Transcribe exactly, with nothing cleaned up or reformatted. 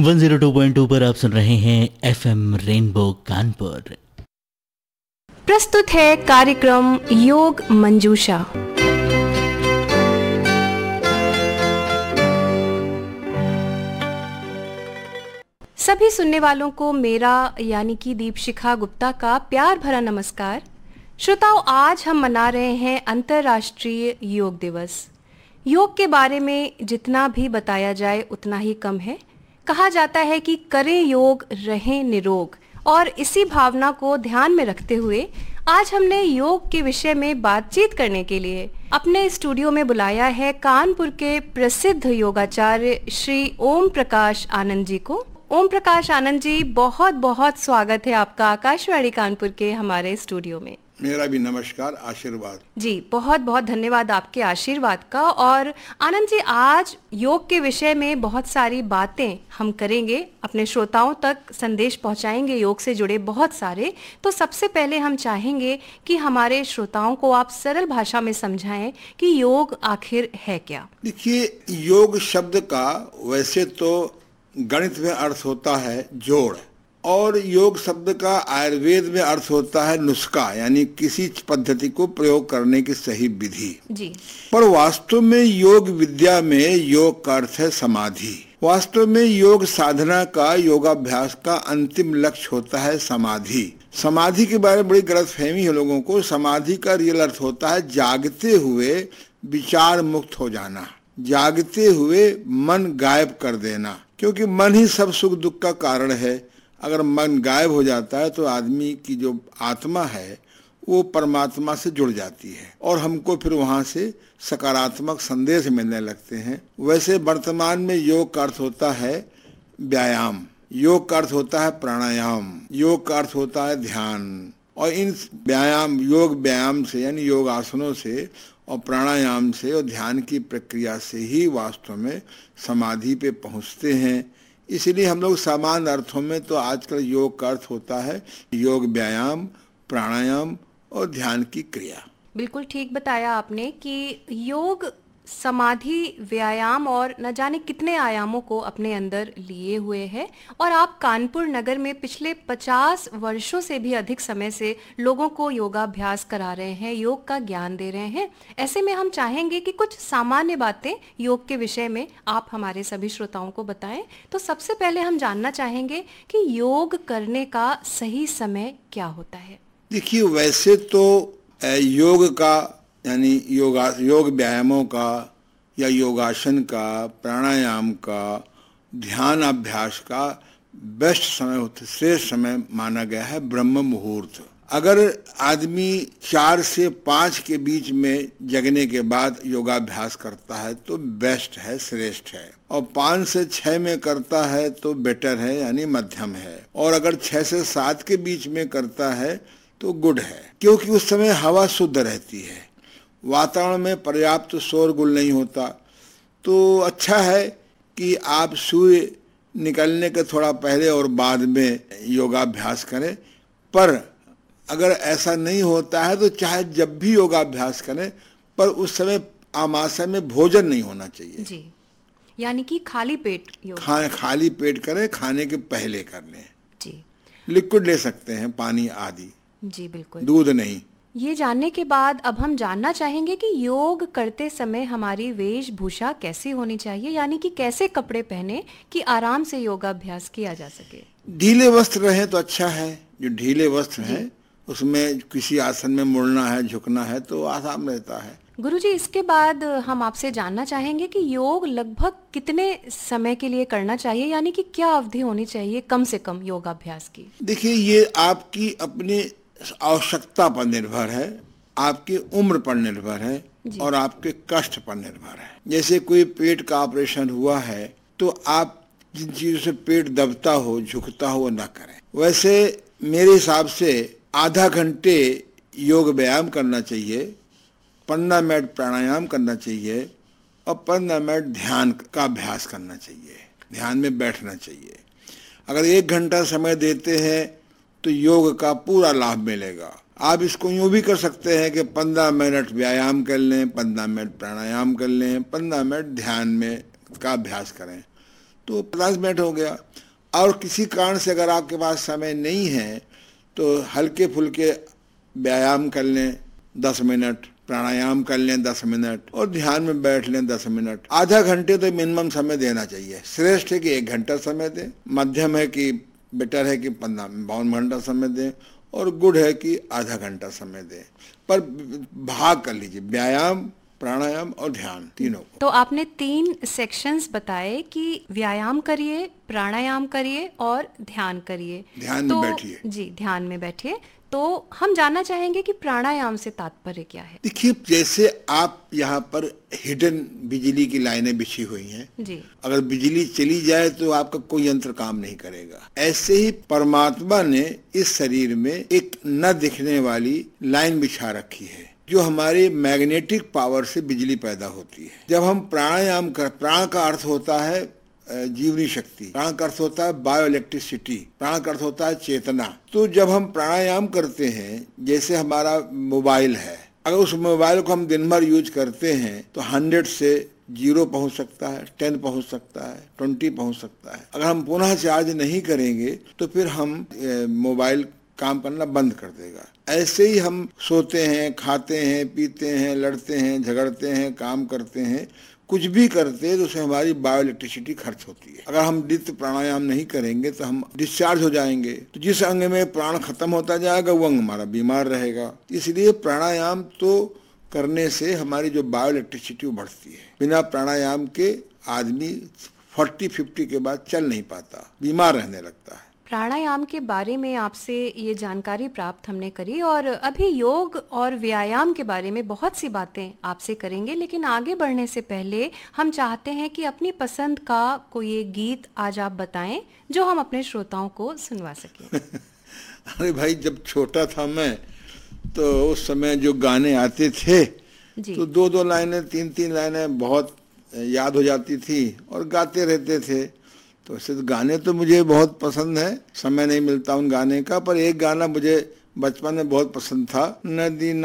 One zero two point two पर आप सुन रहे हैं एफएम रेनबो कानपुर। प्रस्तुत है कार्यक्रम योग मंजूषा। सभी सुनने वालों को मेरा यानी कि दीपशिखा गुप्ता का प्यार भरा नमस्कार। श्रोताओं, आज हम मना रहे हैं अंतर्राष्ट्रीय योग दिवस। योग के बारे में जितना भी बताया जाए उतना ही कम है। कहा जाता है कि करें योग रहें निरोग, और इसी भावना को ध्यान में रखते हुए आज हमने योग के विषय में बातचीत करने के लिए अपने स्टूडियो में बुलाया है कानपुर के प्रसिद्ध योगाचार्य श्री ओम प्रकाश आनंद जी को। ओम प्रकाश आनंद जी, बहुत बहुत स्वागत है आपका आकाशवाणी कानपुर के हमारे स्टूडियो में। मेरा भी नमस्कार, आशीर्वाद। जी, बहुत बहुत धन्यवाद आपके आशीर्वाद का। और आनंद जी, आज योग के विषय में बहुत सारी बातें हम करेंगे, अपने श्रोताओं तक संदेश पहुंचाएंगे योग से जुड़े बहुत सारे। तो सबसे पहले हम चाहेंगे कि हमारे श्रोताओं को आप सरल भाषा में समझाएं कि योग आखिर है क्या। देखिए, योग शब्द का वैसे तो गणित में अर्थ होता है जोड़, और योग शब्द का आयुर्वेद में अर्थ होता है नुस्खा, यानी किसी पद्धति को प्रयोग करने की सही विधि जी। पर वास्तव में योग विद्या में योग का अर्थ है समाधि। वास्तव में योग साधना का, योगाभ्यास का अंतिम लक्ष्य होता है समाधि। समाधि के बारे में बड़ी गलतफहमी है लोगों को। समाधि का रियल अर्थ होता है जागते हुए विचार मुक्त हो जाना, जागते हुए मन गायब कर देना, क्योंकि मन ही सब सुख दुख का कारण है। अगर मन गायब हो जाता है तो आदमी की जो आत्मा है वो परमात्मा से जुड़ जाती है और हमको फिर वहाँ से सकारात्मक संदेश मिलने लगते हैं। वैसे वर्तमान में योग का अर्थ होता है व्यायाम, योग का अर्थ होता है प्राणायाम, योग का अर्थ होता है ध्यान। और इन व्यायाम, योग व्यायाम से यानी योग आसनों से और प्राणायाम से और ध्यान की प्रक्रिया से ही वास्तव में समाधि पे पहुँचते हैं। इसलिए हम लोग सामान्य अर्थों में तो आजकल योग का अर्थ होता है योग व्यायाम, प्राणायाम और ध्यान की क्रिया। बिल्कुल ठीक बताया आपने कि योग समाधि, व्यायाम और न जाने कितने आयामों को अपने अंदर लिए हुए है। और आप कानपुर नगर में पिछले पचास वर्षों से भी अधिक समय से लोगों को योगाभ्यास करा रहे हैं, योग का ज्ञान दे रहे हैं। ऐसे में हम चाहेंगे कि कुछ सामान्य बातें योग के विषय में आप हमारे सभी श्रोताओं को बताएं। तो सबसे पहले हम जानना चाहेंगे कि योग करने का सही समय क्या होता है। देखिए, वैसे तो योग का यानी योगा योग व्यायामों का या योगासन का, प्राणायाम का, ध्यान अभ्यास का बेस्ट समय होता, श्रेष्ठ समय माना गया है ब्रह्म मुहूर्त। अगर आदमी चार से पाँच के बीच में जगने के बाद योगाभ्यास करता है तो बेस्ट है, श्रेष्ठ है। और पाँच से छः में करता है तो बेटर है, यानी मध्यम है। और अगर छः से सात के बीच में करता है तो गुड है, क्योंकि उस समय हवा शुद्ध रहती है, वातावरण में पर्याप्त शोरगुल नहीं होता। तो अच्छा है कि आप सूर्य निकलने के थोड़ा पहले और बाद में योगाभ्यास करें। पर अगर ऐसा नहीं होता है तो चाहे जब भी योगाभ्यास करें, पर उस समय आमाशय में भोजन नहीं होना चाहिए जी। यानी कि खाली पेट योग खा, खाली पेट करें, खाने के पहले कर लें जी। लिक्विड ले सकते हैं, पानी आदि जी बिल्कुल, दूध नहीं। ये जानने के बाद अब हम जानना चाहेंगे कि योग करते समय हमारी वेशभूषा कैसी होनी चाहिए, यानी कि कैसे कपड़े पहने कि आराम से योगाभ्यास किया जा सके। ढीले वस्त्र रहे तो अच्छा है। जो ढीले वस्त्र हैं उसमें किसी आसन में मुड़ना है, झुकना है तो आसान रहता है। गुरुजी, इसके बाद हम आपसे जानना चाहेंगे कि योग लगभग कितने समय के लिए करना चाहिए, यानी कि क्या अवधि होनी चाहिए कम से कम योगाभ्यास की। देखिए, ये आपकी अपनी आवश्यकता पर निर्भर है, आपकी उम्र पर निर्भर है और आपके कष्ट पर निर्भर है। जैसे कोई पेट का ऑपरेशन हुआ है तो आप जिन चीजों से पेट दबता हो, झुकता हो, वो ना करें। वैसे मेरे हिसाब से आधा घंटे योग व्यायाम करना चाहिए, पंद्रह मिनट प्राणायाम करना चाहिए और पंद्रह मिनट ध्यान का अभ्यास करना चाहिए, ध्यान में बैठना चाहिए। अगर एक घंटा समय देते हैं तो योग का पूरा लाभ मिलेगा। आप इसको यूँ भी कर सकते हैं कि पंद्रह मिनट व्यायाम कर लें, पंद्रह मिनट प्राणायाम कर लें, पंद्रह मिनट ध्यान में का अभ्यास करें। तो पचास मिनट हो गया। और किसी कारण से अगर आपके पास समय नहीं है तो हल्के फुल्के व्यायाम कर लें दस मिनट, प्राणायाम कर लें दस मिनट और ध्यान में बैठ लें दस मिनट। आधा घंटे तो मिनिमम समय देना चाहिए। श्रेष्ठ है कि एक घंटा समय दें, मध्यम है कि बेटर है कि पंद्रह बावन घंटा समय दें और गुड है कि आधा घंटा समय दें। पर भाग कर लीजिए, व्यायाम, प्राणायाम और ध्यान तीनों को। तो आपने तीन सेक्शंस बताए कि व्यायाम करिए, प्राणायाम करिए और ध्यान करिए। ध्यान तो, में बैठिए। जी, ध्यान में बैठिए। तो हम जानना चाहेंगे कि प्राणायाम से तात्पर्य क्या है? देखिए, जैसे आप यहाँ पर हिडन बिजली की लाइनें बिछी हुई हैं, जी, अगर बिजली चली जाए तो आपका कोई यंत्र काम नहीं करेगा। ऐसे ही परमात्मा ने इस शरीर में एक न दिखने वाली लाइन बिछा रखी है जो हमारे मैग्नेटिक पावर से बिजली पैदा होती है। जब हम प्राणायाम कर, प्राण का अर्थ होता है जीवनी शक्ति, प्राण का अर्थ होता है बायो इलेक्ट्रिसिटी, प्राण का अर्थ होता है चेतना। तो जब हम प्राणायाम करते हैं, जैसे हमारा मोबाइल है, अगर उस मोबाइल को हम दिन भर यूज करते हैं तो हंड्रेड से जीरो पहुंच सकता है, टेन पहुंच सकता है, ट्वेंटी पहुंच सकता है। अगर हम पुनः चार्ज नहीं करेंगे तो फिर हम मोबाइल काम करना बंद कर देगा। ऐसे ही हम सोते हैं, खाते हैं, पीते हैं, लड़ते हैं, झगड़ते हैं, काम करते हैं, कुछ भी करते हैं तो उससे हमारी बायो इलेक्ट्रिसिटी खर्च होती है। अगर हम नित्य प्राणायाम नहीं करेंगे तो हम डिस्चार्ज हो जाएंगे। तो जिस अंग में प्राण खत्म होता जाएगा वो अंग हमारा बीमार रहेगा। इसलिए प्राणायाम तो करने से हमारी जो बायो इलेक्ट्रिसिटी वो बढ़ती है। बिना प्राणायाम के आदमी फोर्टी फिफ्टी के बाद चल नहीं पाता, बीमार रहने लगता है। प्राणायाम के बारे में आपसे ये जानकारी प्राप्त हमने करी और अभी योग और व्यायाम के बारे में बहुत सी बातें आपसे करेंगे, लेकिन आगे बढ़ने से पहले हम चाहते हैं कि अपनी पसंद का कोई एक गीत आज आप बताएं जो हम अपने श्रोताओं को सुनवा सकें। अरे भाई, जब छोटा था मैं तो उस समय जो गाने आते थे जी। तो दो दो लाइनें, तीन तीन लाइनें बहुत याद हो जाती थी और गाते रहते थे। तो वैसे तो गाने तो मुझे बहुत पसंद है, समय नहीं मिलता उन गाने का, पर एक गाना मुझे बचपन में बहुत पसंद था, नदी